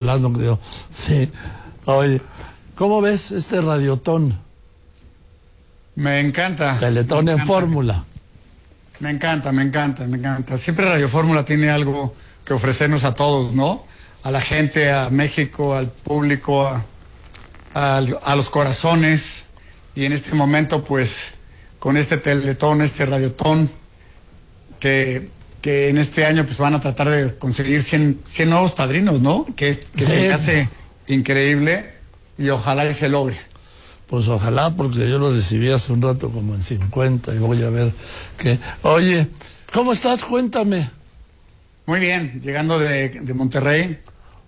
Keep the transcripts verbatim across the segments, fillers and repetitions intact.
hablando, creo. Sí. Oye, ¿cómo ves este radiotón? Me encanta. Teletón me en encanta. Fórmula. Me encanta, me encanta, me encanta. Siempre Radio Fórmula tiene algo que ofrecernos a todos, ¿no? A la gente, a México, al público, a, a, a los corazones. Y en este momento, pues, con este teletón, este radiotón, que, que en este año pues van a tratar de conseguir cien, cien nuevos padrinos, ¿no? Que, es, que Sí. se me hace increíble y ojalá y se logre. Pues ojalá, porque yo lo recibí hace un rato como en cincuenta y voy a ver qué. Oye, ¿cómo estás? Cuéntame. Muy bien, llegando de, de Monterrey,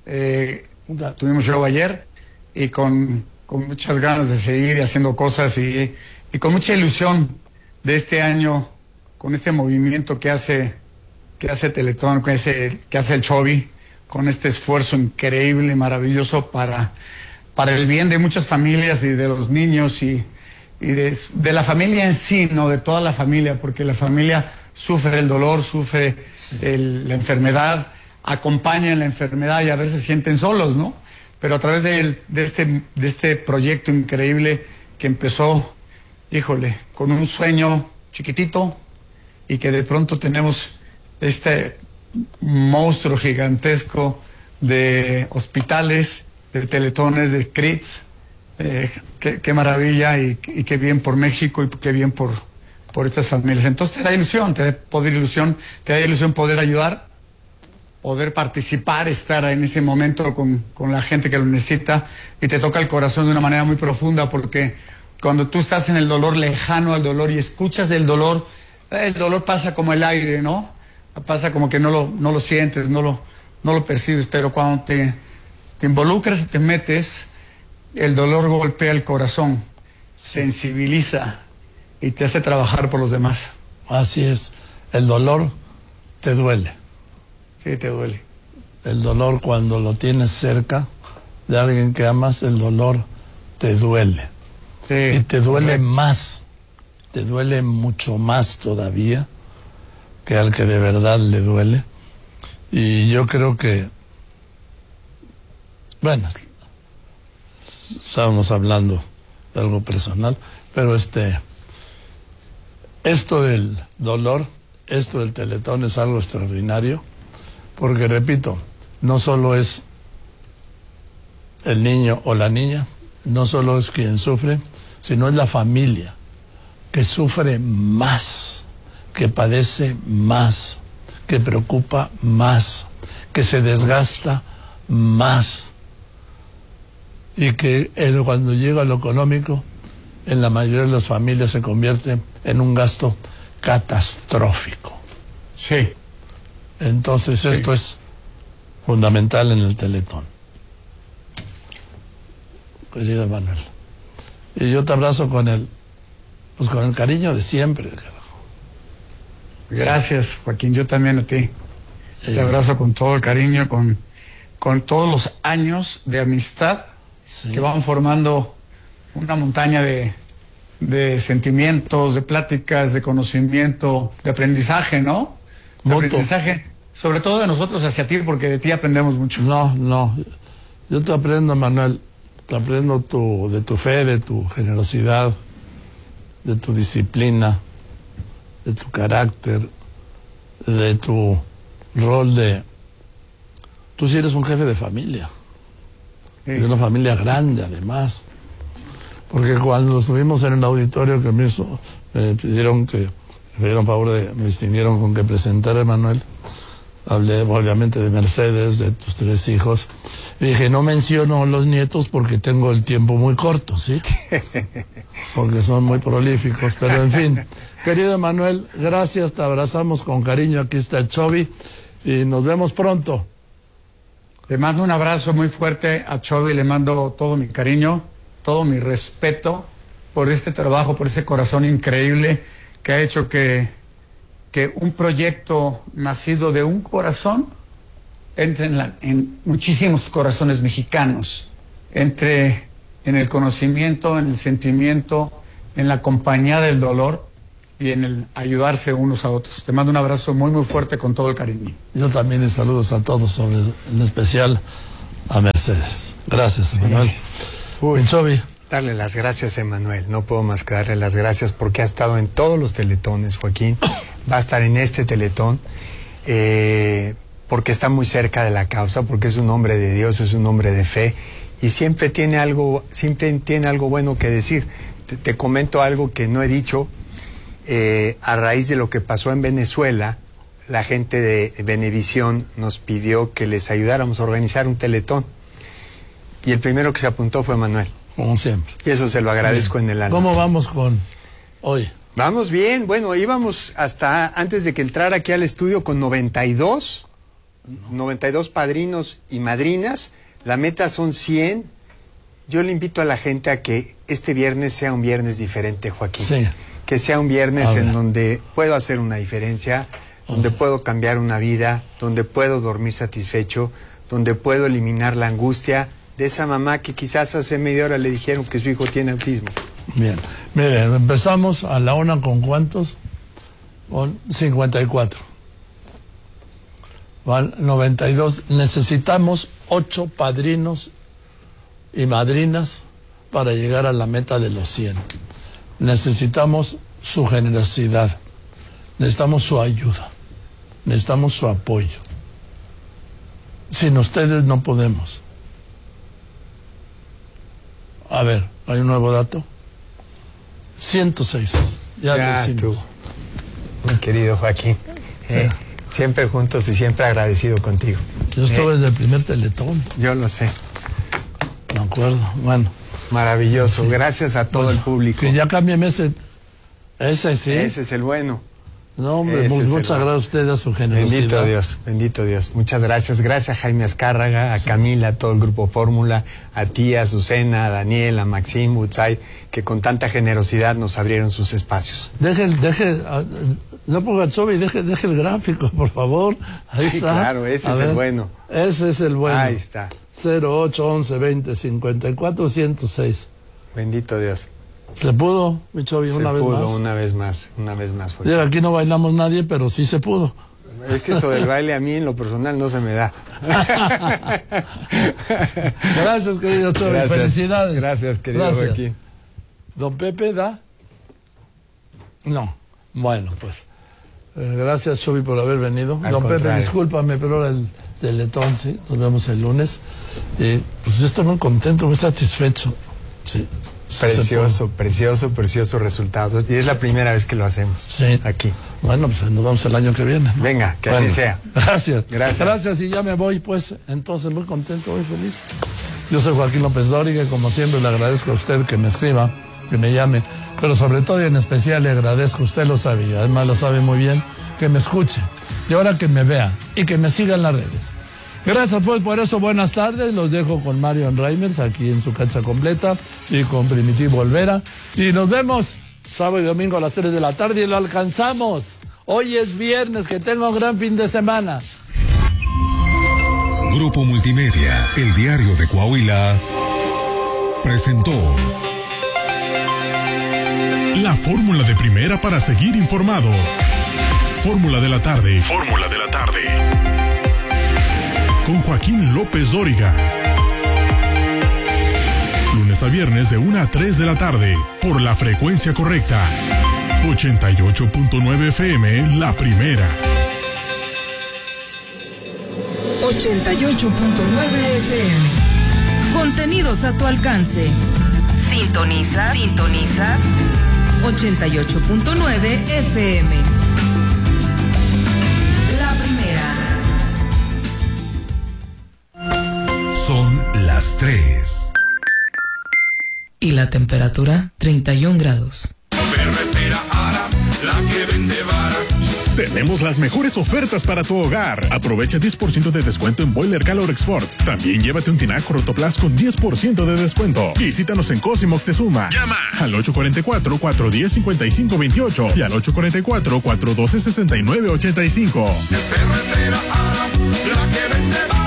eh, tuvimos show ayer y con, con muchas ganas de seguir haciendo cosas y, y con mucha ilusión de este año, con este movimiento que hace, que hace Teletón, que hace, que hace el Chovy, con este esfuerzo increíble, maravilloso para... para el bien de muchas familias y de los niños y, y de, de la familia en sí, no de toda la familia, porque la familia sufre el dolor, sufre sí. el, la enfermedad, acompaña en la enfermedad y a veces se sienten solos, ¿no? Pero a través de, el, de, este, de este proyecto increíble que empezó, híjole, con un sueño chiquitito y que de pronto tenemos este monstruo gigantesco de hospitales, de teletones, de crits, eh, qué, qué maravilla y, y qué bien por México y qué bien por, por estas familias. Entonces te da ilusión, te da poder ilusión, te da ilusión poder ayudar, poder participar, estar en ese momento con, con la gente que lo necesita y te toca el corazón de una manera muy profunda porque cuando tú estás en el dolor, lejano al dolor y escuchas del dolor, el dolor pasa como el aire, ¿no? Pasa como que no lo, no lo sientes, no lo, no lo percibes, pero cuando te... te involucras y te metes, el dolor golpea el corazón, sensibiliza y te hace trabajar por los demás. Así es, el dolor te duele. Sí, te duele. El dolor cuando lo tienes cerca de alguien que amas, el dolor te duele. Sí. Y te duele correcto. más, te duele mucho más todavía que al que de verdad le duele. Y yo creo que bueno, estábamos hablando de algo personal, pero este, esto del dolor, esto del teletón es algo extraordinario, porque repito, no solo es el niño o la niña, no solo es quien sufre, sino es la familia que sufre más, que padece más, que preocupa más, que se desgasta más. Y que él, cuando llega a lo económico, en la mayoría de las familias se convierte en un gasto catastrófico. Sí. Entonces sí. Esto es fundamental en el teletón. Querido Manuel. Y yo te abrazo con el, pues con el cariño de siempre. Carajo. Gracias, Joaquín, yo también a ti. Te abrazo con todo el cariño, con, con todos los años de amistad. Sí. Que van formando una montaña de, de sentimientos, de pláticas, de conocimiento, de aprendizaje, ¿no? De aprendizaje, sobre todo de nosotros hacia ti, porque de ti aprendemos mucho. No, no, yo te aprendo, Manuel, te aprendo tu, de tu fe, de tu generosidad, de tu disciplina, de tu carácter, de tu rol de... Tú sí eres un jefe de familia. Sí. De una familia grande, además. Porque cuando estuvimos en el auditorio que me hizo, me pidieron que, me dieron favor de, me distinguieron con que presentara a Manuel. Hablé obviamente de Mercedes, de tus tres hijos. Y dije, no menciono los nietos porque tengo el tiempo muy corto, ¿sí? Porque son muy prolíficos, pero en fin. Querido Manuel, gracias, te abrazamos con cariño. Aquí está el Chovy y nos vemos pronto. Le mando un abrazo muy fuerte a Chovy, le mando todo mi cariño, todo mi respeto por este trabajo, por ese corazón increíble que ha hecho que, que un proyecto nacido de un corazón entre en, la, en muchísimos corazones mexicanos, entre en el conocimiento, en el sentimiento, en la compañía del dolor y en el ayudarse unos a otros. Te mando un abrazo muy muy fuerte con todo el cariño. Yo también les saludos a todos, sobre, en especial a Mercedes. Gracias, Sí. Manuel. Uy, Chovi. darle las gracias a Emanuel, no puedo más que darle las gracias porque ha estado en todos los teletones, Joaquín, va a estar en este teletón, eh, porque está muy cerca de la causa, porque es un hombre de Dios, es un hombre de fe, y siempre tiene algo, siempre tiene algo bueno que decir. Te, te comento algo que no he dicho, eh, a raíz de lo que pasó en Venezuela, la gente de Venevisión nos pidió que les ayudáramos a organizar un teletón, y el primero que se apuntó fue Manuel. Como siempre. Y eso se lo agradezco Bien. en el alma. ¿Cómo vamos con hoy? Vamos bien, bueno, íbamos hasta antes de que entrara aquí al estudio con noventa y dos, noventa y dos padrinos y madrinas. La meta son cien. Yo le invito a la gente a que este viernes sea un viernes diferente, Joaquín. Sí. Que sea un viernes en donde puedo hacer una diferencia, donde puedo cambiar una vida, donde puedo dormir satisfecho, donde puedo eliminar la angustia de esa mamá que quizás hace media hora le dijeron que su hijo tiene autismo. Bien. Mire, empezamos a la una con cuántos? Con cincuenta y cuatro. Van noventa y dos. Necesitamos ocho padrinos y madrinas para llegar a la meta de los cien. Necesitamos su generosidad. Necesitamos su ayuda. Necesitamos su apoyo. Sin ustedes no podemos. A ver, hay un nuevo dato. ciento seis. Ya, Ya lo hicimos. estuvo. Mi querido Joaquín, eh, siempre juntos y siempre agradecido contigo. Yo estuve Eh, desde el primer teletón, Yo lo sé. me acuerdo. Bueno. Maravilloso. Gracias a todo Pues, el público. Que ya cámbiame ese. Ese sí. Ese es el bueno. No, hombre, ese pues, es el muchas bueno. gracias a usted, a su generosidad. Bendito Dios, bendito Dios. Muchas gracias. Gracias a Jaime Azcárraga, a Camila, a todo el grupo Fórmula, a ti, a Azucena, a Daniel, a Maxim, Woodside, que con tanta generosidad nos abrieron sus espacios. Deje, deje, ah, no ponga Chovi, deje, deje el gráfico, por favor. Ahí Sí, está. claro, ese A es el ver, bueno. Ese es el bueno. Ahí está. cero ocho once veinte cincuenta y cuatro ciento seis. Bendito Dios. ¿Se pudo, mi Chovi, Se una vez pudo, más? una vez más, una vez más. Fue. Llega, aquí no bailamos nadie, pero sí se pudo. Es que eso del baile a mí en lo personal no se me da. Gracias, querido Chovi. Gracias. Felicidades. Gracias, querido Gracias. Joaquín. ¿Don Pepe da? No. Bueno, pues. eh, gracias, Chovi, por haber venido. Al Don Pepe, contrario. discúlpame, pero ahora el teletón, sí. Nos vemos el lunes. Eh, pues yo estoy muy contento, muy satisfecho. Sí. Sí, se Precioso, precioso, precioso resultado. Y es la primera vez que lo hacemos. Sí. Aquí. pudo. Bueno, pues nos vemos el año que viene, ¿no? Venga, que Bueno, así sea. Gracias. Gracias. Gracias, y ya me voy, pues. Entonces, muy contento, muy feliz. Yo soy Joaquín López Dóriga y como siempre le agradezco a usted que me escriba, que me llame, pero sobre todo y en especial le agradezco, usted lo sabía, además lo sabe muy bien, que me escuche y ahora que me vea y que me siga en las redes. Gracias pues por eso, buenas tardes, los dejo con Marion Reimers aquí en su cancha completa y con Primitivo Olvera y nos vemos sábado y domingo a las tres de la tarde y lo alcanzamos. Hoy es viernes, que tenga un gran fin de semana. Grupo Multimedia, el diario de Coahuila, presentó la fórmula de primera para seguir informado. Fórmula de la tarde. Fórmula de la tarde. Con Joaquín López Dóriga. Lunes a viernes de una a tres de la tarde, por la frecuencia correcta. ochenta y ocho punto nueve F M, la primera. ochenta y ocho punto nueve F M. Contenidos a tu alcance. Sintoniza, sintoniza. ochenta y ocho punto nueve F M. La primera. Son las tres. Y la temperatura, treinta y un grados. Ferretera Ara, la que vende vara. Tenemos las mejores ofertas para tu hogar. Aprovecha diez por ciento de descuento en Boiler Calorex Ford. También llévate un tinaco Rotoplas con diez por ciento de descuento. Visítanos en Cosimo Moctezuma. Llama al ocho cuatro cuatro, cuatro uno cero, cinco cinco dos ocho y al ocho cuatro cuatro, cuatro uno dos, seis nueve ocho cinco. Ferretera Ara, la que vende vara.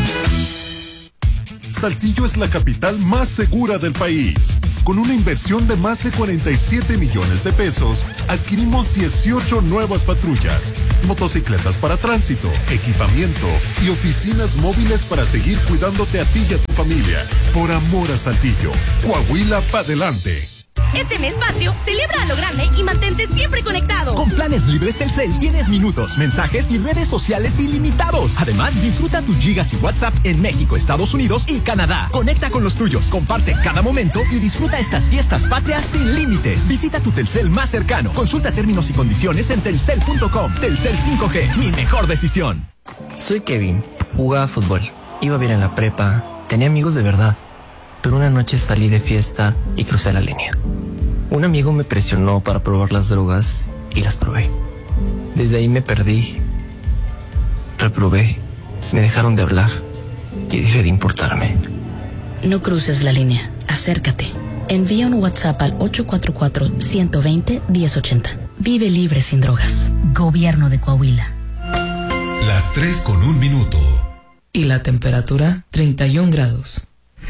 Saltillo es la capital más segura del país. Con una inversión de más de cuarenta y siete millones de pesos, adquirimos dieciocho nuevas patrullas, motocicletas para tránsito, equipamiento y oficinas móviles para seguir cuidándote a ti y a tu familia. Por amor a Saltillo, Coahuila pa' adelante. Este mes patrio, celebra a lo grande y mantente siempre conectado. Con planes libres Telcel tienes minutos, mensajes y redes sociales ilimitados. Además, disfruta tus gigas y WhatsApp en México, Estados Unidos y Canadá. Conecta con los tuyos, comparte cada momento y disfruta estas fiestas patrias sin límites. Visita tu Telcel más cercano. Consulta términos y condiciones en telcel punto com. Telcel cinco G, mi mejor decisión. Soy Kevin, jugaba fútbol, iba bien en la prepa, tenía amigos de verdad. Pero una noche salí de fiesta y crucé la línea. Un amigo me presionó para probar las drogas y las probé. Desde ahí me perdí, reprobé, me dejaron de hablar y dejé de importarme. No cruces la línea, acércate. Envía un WhatsApp al ocho cuatro cuatro, uno dos cero, uno cero ocho cero. Vive libre sin drogas. Gobierno de Coahuila. Las tres con un minuto. Y la temperatura, treinta y un grados.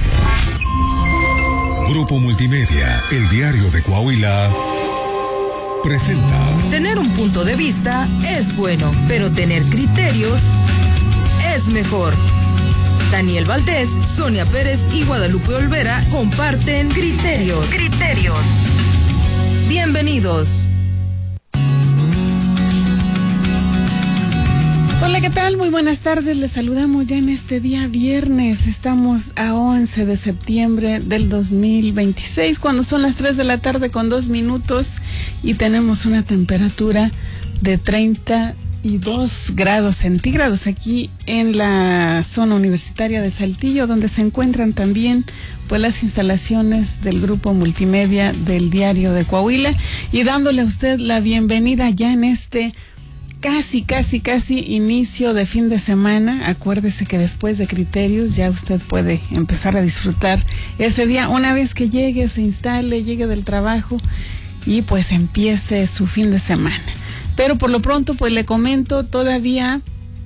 Grupo Multimedia, el diario de Coahuila, presenta. Tener un punto de vista es bueno, pero tener criterios es mejor. Daniel Valdés, Sonia Pérez y Guadalupe Olvera comparten criterios. Criterios. Bienvenidos. Hola, ¿qué tal? Muy buenas tardes. Les saludamos ya en este día viernes. Estamos a once de septiembre del dos mil veintiséis, cuando son las tres de la tarde con dos minutos y tenemos una temperatura de treinta y dos grados centígrados aquí en la zona universitaria de Saltillo, donde se encuentran también pues las instalaciones del Grupo Multimedia del Diario de Coahuila, y dándole a usted la bienvenida ya en este casi, casi, casi inicio de fin de semana. Acuérdese que después de criterios ya usted puede empezar a disfrutar ese día una vez que llegue, se instale, llegue del trabajo y pues empiece su fin de semana. Pero por lo pronto pues le comento, todavía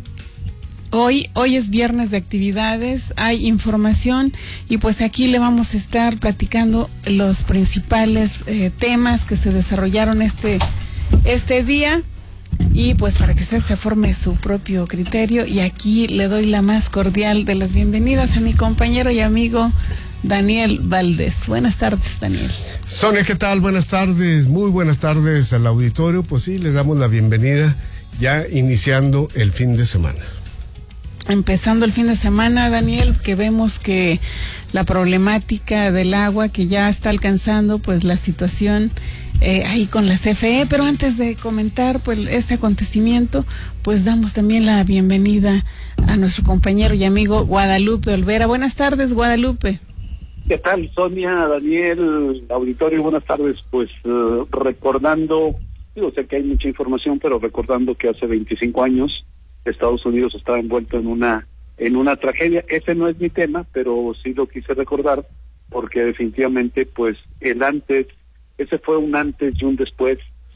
hoy, hoy es viernes de actividades, hay información y pues aquí le vamos a estar platicando los principales eh, temas que se desarrollaron este, este día. Y pues para que usted se forme su propio criterio, y aquí le doy la más cordial de las bienvenidas a mi compañero y amigo Daniel Valdés. Buenas tardes, Daniel. Sonia, ¿qué tal? Buenas tardes, muy buenas tardes al auditorio. Pues sí, les damos la bienvenida ya iniciando el fin de semana. Empezando el fin de semana, Daniel, que vemos que la problemática del agua que ya está alcanzando pues la situación Eh, ahí con la C F E, pero antes de comentar pues este acontecimiento, pues damos también la bienvenida a nuestro compañero y amigo Guadalupe Olvera. Buenas tardes, Guadalupe. ¿Qué tal, Sonia, Daniel, auditorio? Buenas tardes. Pues uh, recordando, digo, sé que hay mucha información, pero recordando que hace veinticinco años Estados Unidos estaba envuelto en una en una tragedia. Ese no es mi tema, pero sí lo quise recordar porque definitivamente pues el antes, ese fue un antes y un después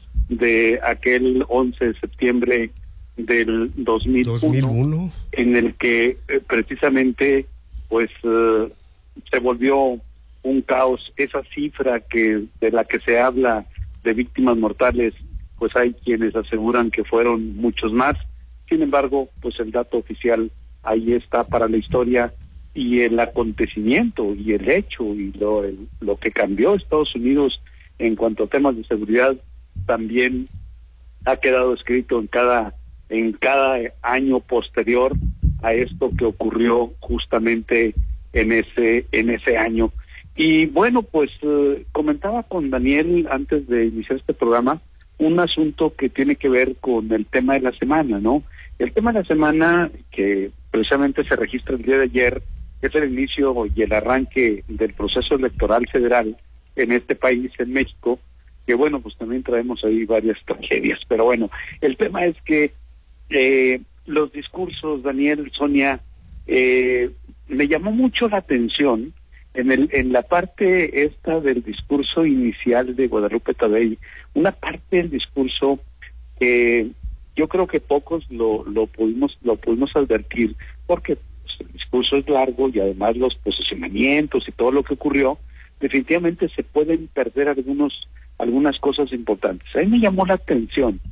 de aquel once de septiembre del dos mil uno, dos mil uno. En el que eh, precisamente pues eh, se volvió un caos. Esa cifra que de la que se habla de víctimas mortales, pues hay quienes aseguran que fueron muchos más. Sin embargo, pues el dato oficial ahí está para la historia, y el acontecimiento y el hecho y lo, el, lo que cambió Estados Unidos en cuanto a temas de seguridad también ha quedado escrito en cada en cada año posterior a esto que ocurrió justamente en ese en ese año. Y bueno, pues eh, comentaba con Daniel antes de iniciar este programa un asunto que tiene que ver con el tema de la semana, ¿no? El tema de la semana que precisamente se registra el día de ayer es el inicio y el arranque del proceso electoral federal en este país, en México, que bueno, pues también traemos ahí varias tragedias, pero bueno, el tema es que eh, los discursos, Daniel, Sonia, eh, me llamó mucho la atención en el en la parte esta del discurso inicial de Guadalupe Tadei, una parte del discurso que yo creo que pocos lo lo pudimos lo pudimos advertir, porque pues, el discurso es largo y además los posicionamientos y todo lo que ocurrió, definitivamente se pueden perder algunos algunas cosas importantes. A mí me llamó la atención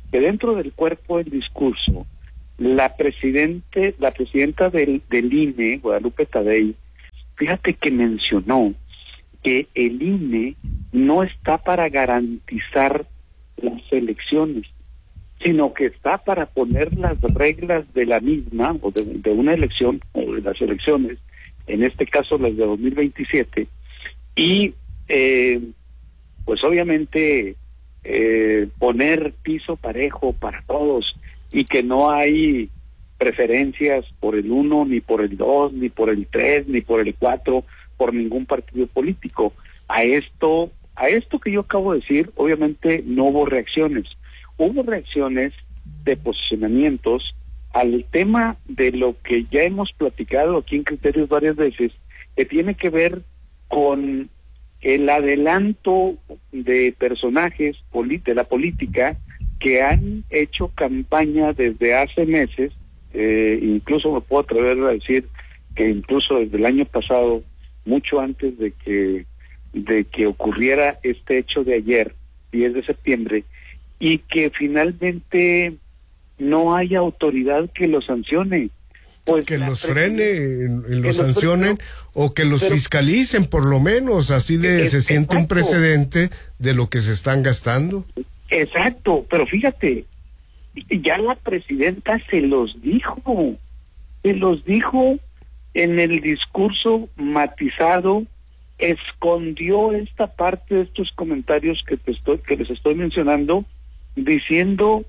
que dentro del cuerpo del discurso, la presidente, la presidenta del, del I N E, Guadalupe Tadei, fíjate que mencionó que el I N E no está para garantizar las elecciones, sino que está para poner las reglas de la misma, o de, de una elección, o de las elecciones, en este caso las de dos mil veintisiete, y eh, pues obviamente eh, poner piso parejo para todos, y que no hay preferencias por el uno, ni por el dos, ni por el tres, ni por el cuatro, por ningún partido político. A esto, a esto que yo acabo de decir, obviamente no hubo reacciones. Hubo reacciones de posicionamientos al tema de lo que ya hemos platicado aquí en Criterios varias veces, que tiene que ver con el adelanto de personajes de la política que han hecho campaña desde hace meses, eh, incluso me puedo atrever a decir que incluso desde el año pasado, mucho antes de que de que ocurriera este hecho de ayer, diez de septiembre, y que finalmente no haya autoridad que los sancione. Pues que los frene, los sancionen, o que los pero, fiscalicen por lo menos, así de es, se siente exacto. un precedente de lo que se están gastando. Exacto, pero fíjate, ya la presidenta se los dijo, se los dijo en el discurso matizado, escondió esta parte de estos comentarios que te estoy, que les estoy mencionando, diciendo,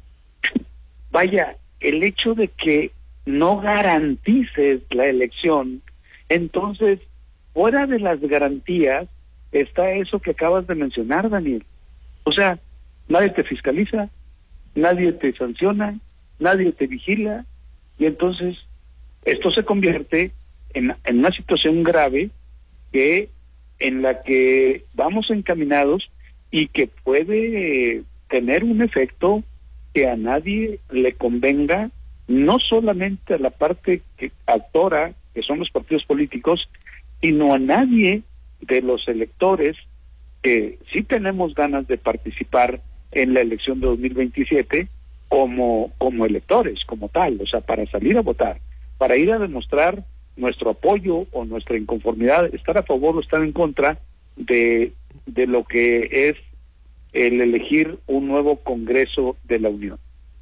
vaya, el hecho de que no garantices la elección, entonces, fuera de las garantías, está eso que acabas de mencionar, Daniel. O sea, nadie te fiscaliza, nadie te sanciona, nadie te vigila, y entonces esto se convierte en, en una situación grave que en la que vamos encaminados y que puede tener un efecto que a nadie le convenga, no solamente a la parte que actora, que son los partidos políticos, sino a nadie de los electores que sí tenemos ganas de participar en la elección de dos mil veintisiete como, como electores, como tal, o sea, para salir a votar, para ir a demostrar nuestro apoyo o nuestra inconformidad, estar a favor o estar en contra de, de lo que es el elegir un nuevo Congreso de la Unión.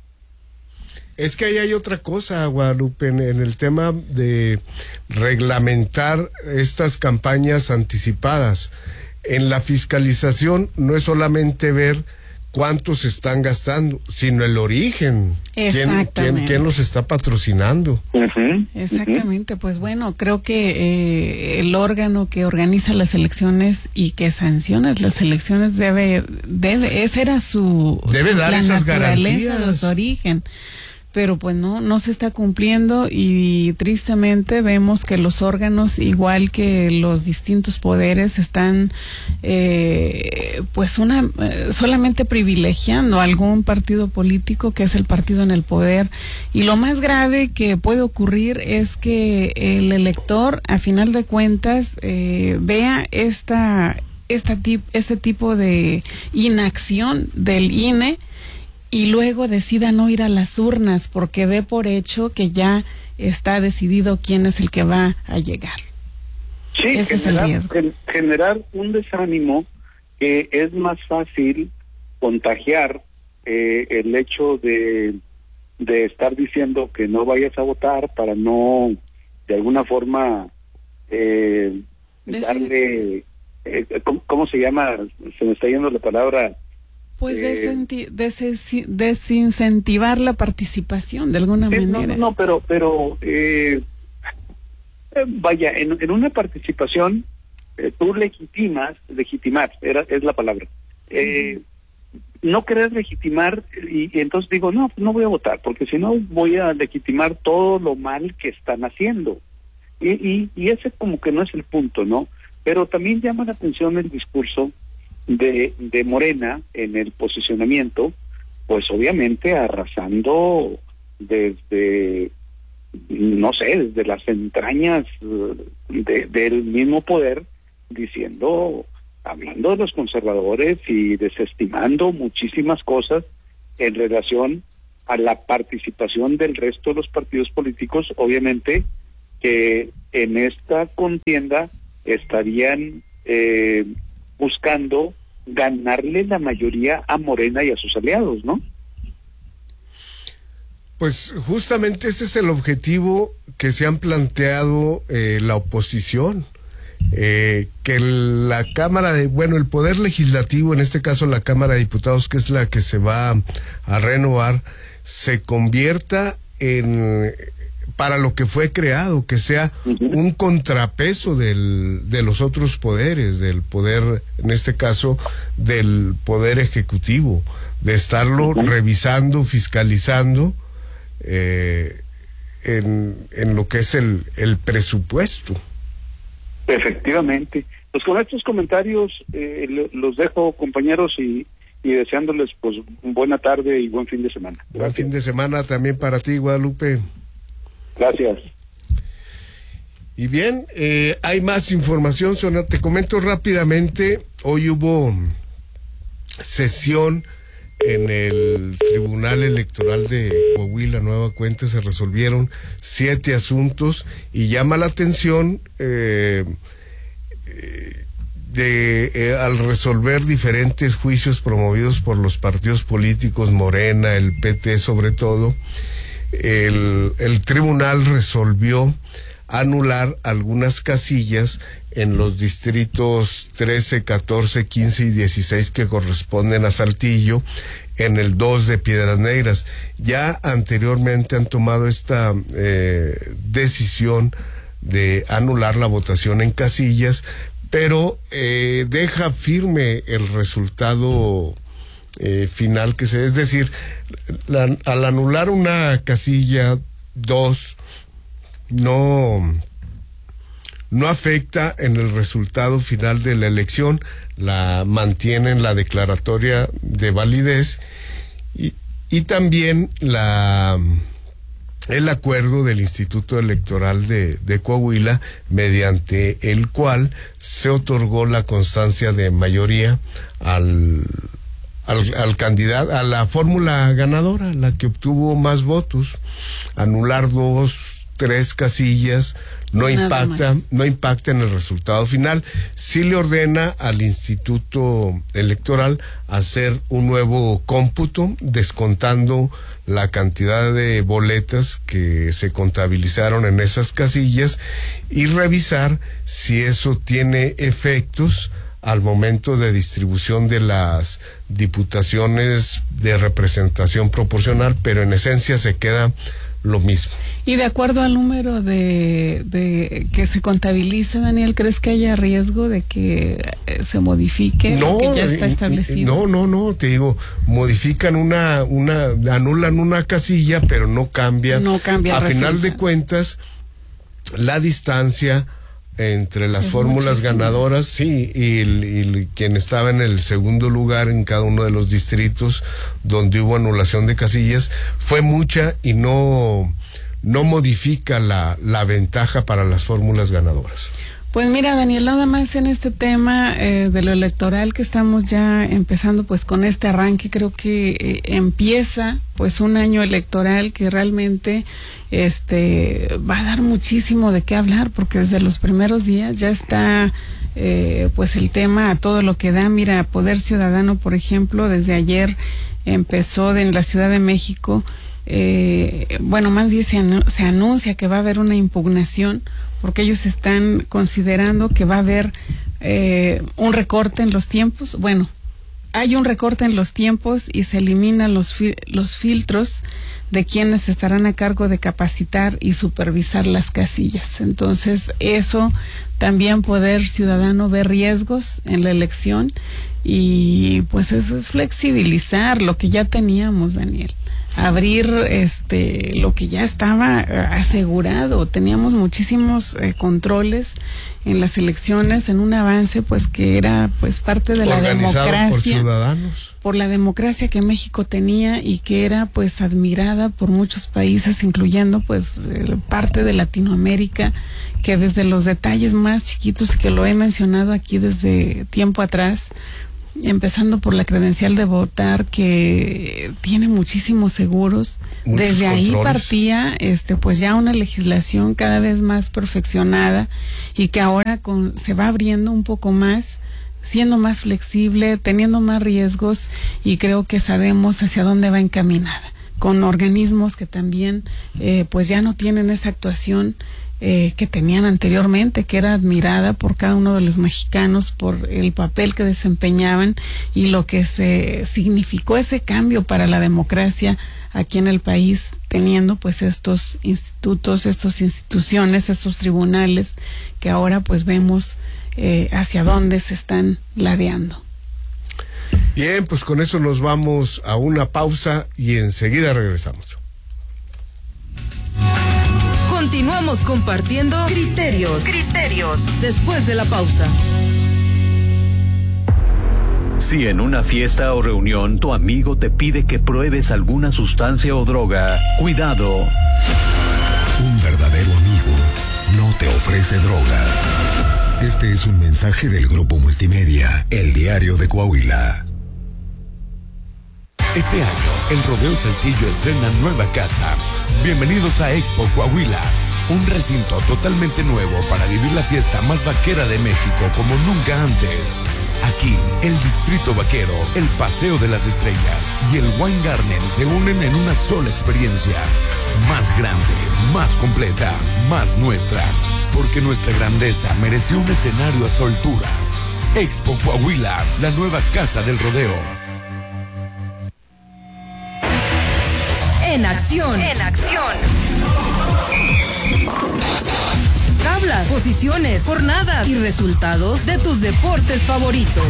Es que ahí hay otra cosa, Guadalupe, en, en el tema de reglamentar estas campañas anticipadas. En la fiscalización no es solamente ver cuántos se están gastando, sino el origen. Exactamente. ¿Quién, quién, quién los está patrocinando? Uh-huh. Exactamente, uh-huh. Pues bueno, creo que eh, el órgano que organiza las elecciones y que sanciona las elecciones debe, debe, esa era su, debe su dar la esas naturaleza garantías. de su origen. Pero pues no, no se está cumpliendo y tristemente vemos que los órganos, igual que los distintos poderes, están eh, pues una eh, solamente privilegiando a algún partido político que es el partido en el poder. Y lo más grave que puede ocurrir es que el elector, a final de cuentas, eh, vea esta, esta tip, este tipo de inacción del I N E y luego decida no ir a las urnas porque dé por hecho que ya está decidido quién es el que va a llegar. Sí, ese generar, es el riesgo. Generar un desánimo que es más fácil contagiar eh, el hecho de, de estar diciendo que no vayas a votar para no, de alguna forma, eh, darle, eh, ¿cómo, ¿cómo se llama? Se me está yendo la palabra. Pues desenti- des- desincentivar la participación de alguna sí, manera. No, no, pero, pero eh, vaya, en, en una participación eh, tú legitimas, legitimar, era, es la palabra. Eh, uh-huh. No querés legitimar y, y entonces digo, no, no voy a votar, porque si no voy a legitimar todo lo mal que están haciendo. Y, y, y ese como que no es el punto, ¿no? Pero también llama la atención el discurso de, de Morena en el posicionamiento, pues obviamente arrasando desde, no sé, desde las entrañas de, del mismo poder, diciendo, hablando de los conservadores y desestimando muchísimas cosas en relación a la participación del resto de los partidos políticos, obviamente, que en esta contienda estarían eh, buscando ganarle la mayoría a Morena y a sus aliados, ¿no? Pues justamente ese es el objetivo que se han planteado eh, la oposición, eh, que la Cámara de, bueno, el Poder Legislativo, en este caso la Cámara de Diputados, que es la que se va a renovar, se convierta en, para lo que fue creado, que sea un contrapeso del, de los otros poderes, del poder, en este caso, del Poder Ejecutivo, de estarlo revisando, fiscalizando, eh, en, en lo que es el, el presupuesto. Efectivamente. Pues con estos comentarios eh, los dejo, compañeros, y y deseándoles pues buena tarde y buen fin de semana. Gracias. Buen fin de semana también para ti, Guadalupe. Gracias. Y bien, eh, hay más información, Sonia, te comento rápidamente. Hoy hubo sesión en el Tribunal Electoral de Coahuila, nueva cuenta, se resolvieron siete asuntos y llama la atención eh, eh, de eh, al resolver diferentes juicios promovidos por los partidos políticos, Morena, el P T sobre todo, el, el tribunal resolvió anular algunas casillas en los distritos trece, catorce, quince y dieciséis que corresponden a Saltillo, en el dos de Piedras Negras. Ya anteriormente han tomado esta eh, decisión de anular la votación en casillas, pero eh, deja firme el resultado eh, final que se, es decir, la, al anular una casilla dos, no, no afecta en el resultado final de la elección, la mantienen la declaratoria de validez y, y también la el acuerdo del Instituto Electoral de, de Coahuila, mediante el cual se otorgó la constancia de mayoría al, al, al candidato, a la fórmula ganadora, la que obtuvo más votos. Anular dos, tres casillas no Nada impacta, más. no impacta en el resultado final. Sí le ordena al Instituto Electoral hacer un nuevo cómputo, descontando la cantidad de boletas que se contabilizaron en esas casillas y revisar si eso tiene efectos al momento de distribución de las diputaciones de representación proporcional, pero en esencia se queda lo mismo. Y de acuerdo al número de, de que se contabiliza, Daniel, ¿crees que haya riesgo de que se modifique no, lo que ya está establecido? No, no, no, te digo, modifican una, una, anulan una casilla, pero no cambia. No cambia. A resulta. final de cuentas, la distancia entre las es fórmulas muchísimo. ganadoras, sí, y, el, y el, quien estaba en el segundo lugar en cada uno de los distritos donde hubo anulación de casillas, fue mucha y no, no modifica la, la ventaja para las fórmulas ganadoras. Pues mira, Daniel, nada más en este tema eh, de lo electoral que estamos ya empezando pues con este arranque, creo que eh, empieza pues un año electoral que realmente este va a dar muchísimo de qué hablar, porque desde los primeros días ya está eh, pues el tema a todo lo que da. Mira, Poder Ciudadano, por ejemplo, desde ayer empezó de, en la Ciudad de México, eh, bueno, más bien se, anu- se anuncia que va a haber una impugnación, porque ellos están considerando que va a haber eh, un recorte en los tiempos. Bueno, hay un recorte en los tiempos y se eliminan los, fi- los filtros de quienes estarán a cargo de capacitar y supervisar las casillas. Entonces, eso también Poder Ciudadano ve riesgos en la elección y pues eso es flexibilizar lo que ya teníamos, Daniel. Abrir este lo que ya estaba asegurado. Teníamos muchísimos eh, controles en las elecciones, en un avance pues que era pues parte de la democracia, por ciudadanos, por la democracia que México tenía y que era pues admirada por muchos países, incluyendo pues eh, parte de Latinoamérica, que desde los detalles más chiquitos, que lo he mencionado aquí desde tiempo atrás, empezando por la credencial de votar, que tiene muchísimos seguros. Muchos Desde ahí controles. partía este pues ya una legislación cada vez más perfeccionada y que ahora con, se va abriendo un poco más, siendo más flexible, teniendo más riesgos, y creo que sabemos hacia dónde va encaminada, con organismos que también eh, pues ya no tienen esa actuación Eh, que tenían anteriormente, que era admirada por cada uno de los mexicanos por el papel que desempeñaban y lo que se significó ese cambio para la democracia aquí en el país, teniendo pues estos institutos, estas instituciones, estos tribunales que ahora pues vemos eh, hacia dónde se están ladeando. Bien, pues con eso nos vamos a una pausa y enseguida regresamos. Continuamos compartiendo criterios, criterios, después de la pausa. Si en una fiesta o reunión tu amigo te pide que pruebes alguna sustancia o droga, cuidado. Un verdadero amigo no te ofrece drogas. Este es un mensaje del Grupo Multimedia, El Diario de Coahuila. Este año, el Rodeo Saltillo estrena nueva casa. Bienvenidos a Expo Coahuila, un recinto totalmente nuevo para vivir la fiesta más vaquera de México como nunca antes. Aquí, el Distrito Vaquero, el Paseo de las Estrellas y el Wine Garden se unen en una sola experiencia. Más grande, más completa, más nuestra. Porque nuestra grandeza mereció un escenario a su altura. Expo Coahuila, la nueva casa del rodeo. En acción. En acción. Tablas, posiciones, jornadas y resultados de tus deportes favoritos.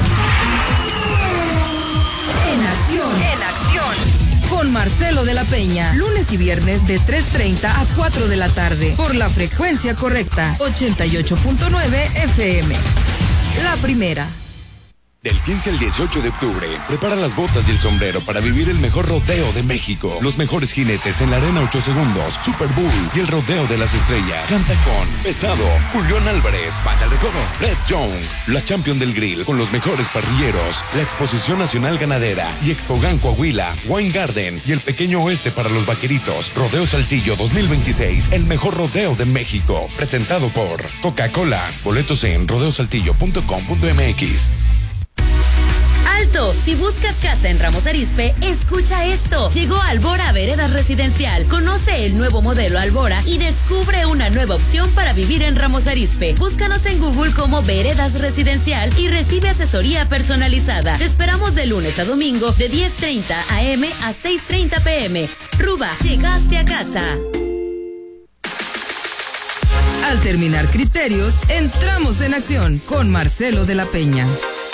En acción. En acción. Con Marcelo de la Peña. Lunes y viernes de tres treinta a cuatro de la tarde. Por la frecuencia correcta. ochenta y ocho punto nueve F M. La primera. Del quince al dieciocho de octubre, prepara las botas y el sombrero para vivir el mejor rodeo de México. Los mejores jinetes en la Arena ocho segundos, Super Bowl y el Rodeo de las Estrellas. Canta con Pesado, Julián Álvarez, Banda El Recodo, Red Young, la Champion del Grill con los mejores parrilleros, la Exposición Nacional Ganadera y Expogan Coahuila, Wine Garden y el Pequeño Oeste para los vaqueritos. Rodeo Saltillo dos mil veintiséis, el mejor rodeo de México. Presentado por Coca-Cola. Boletos en rodeo saltillo punto com punto m x. ¡Alto! Si buscas casa en Ramos Arizpe, escucha esto. Llegó Albora Veredas Residencial. Conoce el nuevo modelo Albora y descubre una nueva opción para vivir en Ramos Arizpe. Búscanos en Google como Veredas Residencial y recibe asesoría personalizada. Te esperamos de lunes a domingo de diez treinta a eme a seis treinta pe eme. Ruba, llegaste a casa. Al terminar criterios, entramos en acción con Marcelo de la Peña.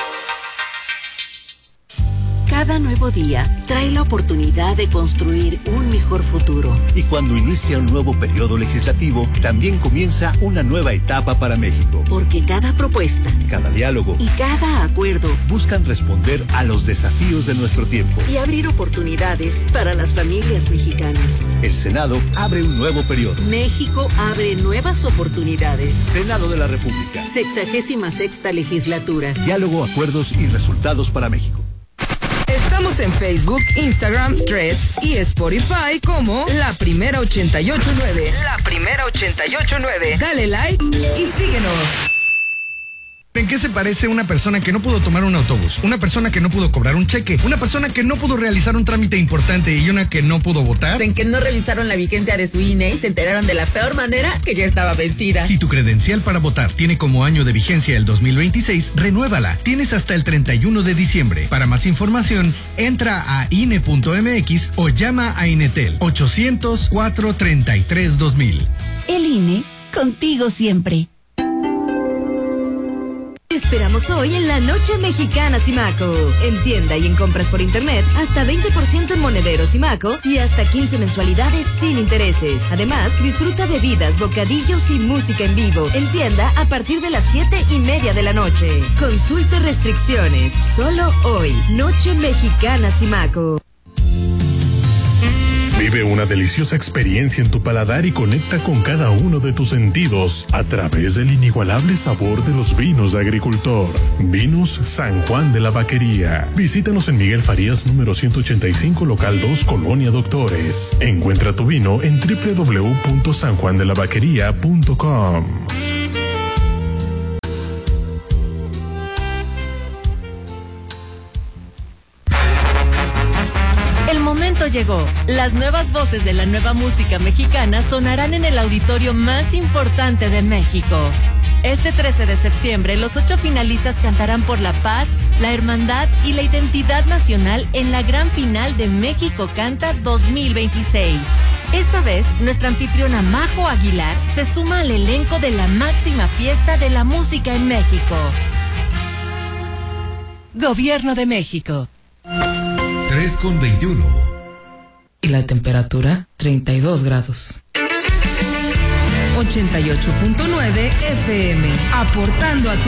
Cada nuevo día trae la oportunidad de construir un mejor futuro. Y cuando inicia un nuevo periodo legislativo, también comienza una nueva etapa para México. Porque cada propuesta, cada diálogo y cada acuerdo buscan responder a los desafíos de nuestro tiempo y abrir oportunidades para las familias mexicanas. El Senado abre un nuevo periodo. México abre nuevas oportunidades. Senado de la República. Sexagésima sexta legislatura. Diálogo, acuerdos y resultados para México. Estamos en Facebook, Instagram, Threads y Spotify como La Primera ochenta y ocho nueve. La Primera ochenta y ocho nueve. Dale like y síguenos. ¿En qué se parece una persona que no pudo tomar un autobús? Una persona que no pudo cobrar un cheque, una persona que no pudo realizar un trámite importante y una que no pudo votar. En que no revisaron la vigencia de su I N E y se enteraron de la peor manera que ya estaba vencida. Si tu credencial para votar tiene como año de vigencia el dos mil veintiséis, renuévala. Tienes hasta el treinta y uno de diciembre. Para más información, entra a I N E punto m x o llama a Inetel ochocientos, cuatrocientos treinta y tres, dos mil. El I N E, contigo siempre. Esperamos hoy en la Noche Mexicana Simaco. En tienda y en compras por internet, hasta veinte por ciento en monederos Simaco y hasta quince mensualidades sin intereses. Además, disfruta bebidas, bocadillos y música en vivo. En tienda a partir de las siete y media de la noche. Consulte restricciones. Solo hoy. Noche Mexicana Simaco. Vive una deliciosa experiencia en tu paladar y conecta con cada uno de tus sentidos a través del inigualable sabor de los vinos de agricultor. Vinos San Juan de la Vaquería. Visítanos en Miguel Farías número ciento ochenta y cinco, local dos, Colonia Doctores. Encuentra tu vino en doble u doble u doble u punto san juan de la vaquería punto com. El momento llegó. Las nuevas voces de la nueva música mexicana sonarán en el auditorio más importante de México. Este trece de septiembre, los ocho finalistas cantarán por la paz, la hermandad y la identidad nacional en la gran final de México Canta dos mil veintiséis. Esta vez, nuestra anfitriona Majo Aguilar se suma al elenco de la máxima fiesta de la música en México. Gobierno de México. tres con veintiuno. Y la temperatura, treinta y dos grados. ochenta y ocho punto nueve F M, aportando a tu